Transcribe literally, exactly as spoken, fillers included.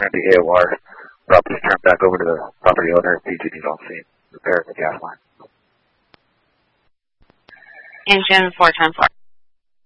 going to be A O R. Property is turned back over to the property owner if P G D's on scene. Repair the gas line. Engine four ten four.